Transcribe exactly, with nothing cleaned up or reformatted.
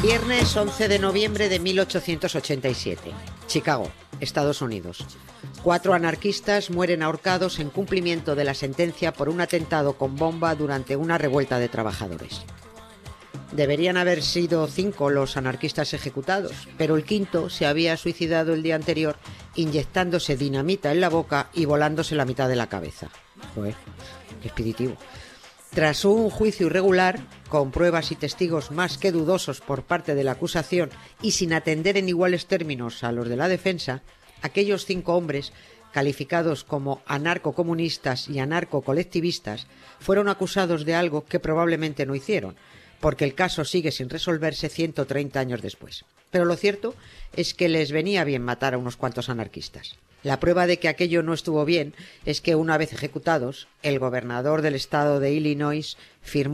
Viernes once de noviembre de mil ochocientos ochenta y siete. Chicago, Estados Unidos. Cuatro anarquistas mueren ahorcados en cumplimiento de la sentencia por un atentado con bomba durante una revuelta de trabajadores. Deberían haber sido cinco los anarquistas ejecutados, pero el quinto se había suicidado el día anterior inyectándose dinamita en la boca y volándose la mitad de la cabeza. Joder, qué expeditivo. Tras un juicio irregular, con pruebas y testigos más que dudosos por parte de la acusación y sin atender en iguales términos a los de la defensa, aquellos cinco hombres, calificados como anarcocomunistas y anarcocolectivistas, fueron acusados de algo que probablemente no hicieron, porque el caso sigue sin resolverse ciento treinta años después. Pero lo cierto es que les venía bien matar a unos cuantos anarquistas. La prueba de que aquello no estuvo bien es que, una vez ejecutados, el gobernador del estado de Illinois firmó